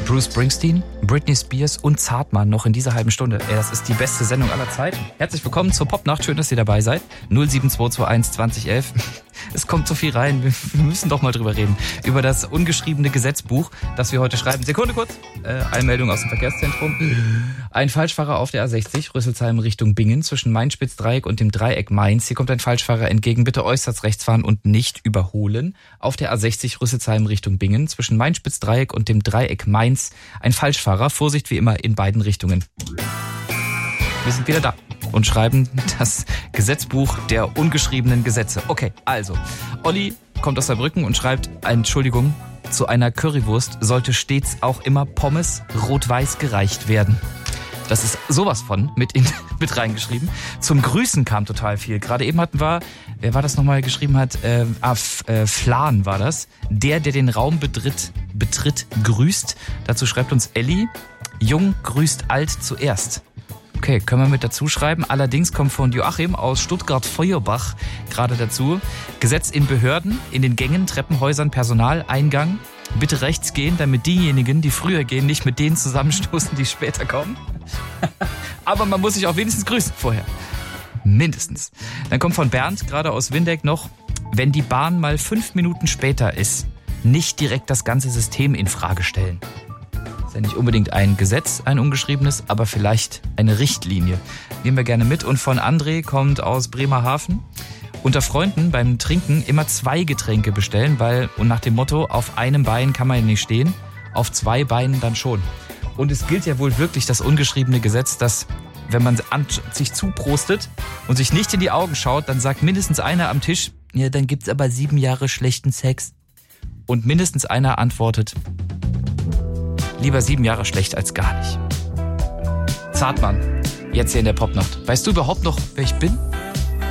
Bruce Springsteen, Britney Spears und Zartmann noch in dieser halben Stunde. Das ist die beste Sendung aller Zeiten. Herzlich willkommen zur Popnacht. Schön, dass ihr dabei seid. 07221 2011. Es kommt so viel rein. Wir müssen doch mal drüber reden. Über das ungeschriebene Gesetzbuch, das wir heute schreiben. Sekunde kurz. Einmeldung aus dem Verkehrszentrum. Ein Falschfahrer auf der A60, Rüsselsheim Richtung Bingen, zwischen Main-Spitz-Dreieck und dem Dreieck Mainz. Hier kommt ein Falschfahrer entgegen. Bitte äußerst rechts fahren und nicht überholen. Auf der A60, Rüsselsheim Richtung Bingen, zwischen Main-Spitz-Dreieck und dem Dreieck Mainz. Ein Falschfahrer. Vorsicht wie immer in beiden Richtungen. Wir sind wieder da und schreiben das Gesetzbuch der ungeschriebenen Gesetze. Okay, also, Olli kommt aus Saarbrücken und schreibt, Entschuldigung, zu einer Currywurst sollte stets auch immer Pommes rot-weiß gereicht werden. Das ist sowas von mit reingeschrieben. Zum Grüßen kam total viel. Gerade eben hatten wir, wer war das nochmal geschrieben hat? Flan war das. Der den Raum betritt, grüßt. Dazu schreibt uns Elli, Jung grüßt alt zuerst. Okay, können wir mit dazu schreiben. Allerdings kommt von Joachim aus Stuttgart-Feuerbach gerade dazu. Gesetz in Behörden, in den Gängen, Treppenhäusern, Personaleingang. Bitte rechts gehen, damit diejenigen, die früher gehen, nicht mit denen zusammenstoßen, die später kommen. Aber man muss sich auch wenigstens grüßen vorher. Mindestens. Dann kommt von Bernd, gerade aus Windeck noch, wenn die Bahn mal 5 Minuten später ist, nicht direkt das ganze System in Frage stellen. Ist ja nicht unbedingt ein Gesetz, ein ungeschriebenes, aber vielleicht eine Richtlinie. Nehmen wir gerne mit. Und von André kommt aus Bremerhaven. Unter Freunden beim Trinken immer 2 Getränke bestellen, weil, und nach dem Motto, auf einem Bein kann man ja nicht stehen, auf 2 Beinen dann schon. Und es gilt ja wohl wirklich das ungeschriebene Gesetz, dass, wenn man sich zuprostet und sich nicht in die Augen schaut, dann sagt mindestens einer am Tisch, ja, dann gibt's aber 7 Jahre schlechten Sex. Und mindestens einer antwortet, lieber 7 Jahre schlecht als gar nicht. Zartmann, jetzt hier in der Popnacht. Weißt du überhaupt noch, wer ich bin?